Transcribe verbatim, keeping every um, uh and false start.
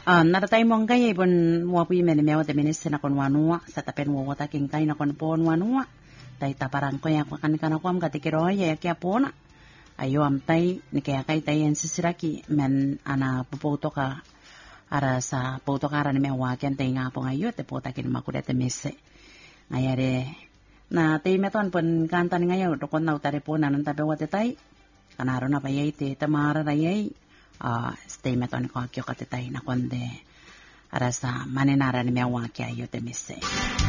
Ah, naratay mo ang kaya ibon mo po yung mewa te minis na kon wanua sa tapen mo wata king kay na kon pon wanua. Tay taparang ko ya kan kana ko am katikiro ya kya pona. Ayo am tay ni kaya kay tay en sisiraki men ana pupoto ka ara sa poto kara ni mewa kyan tay nga po ngayo te pota kin makuda te misse. Ngayare na tay meton pon kanta ni ngayo do kon na utare po nanon tape wate tay. Kanaro na payay te tamara rayay. Ah, stay meton ko akyo katitay na konde arasa manenara ni mewa kya yo te misse.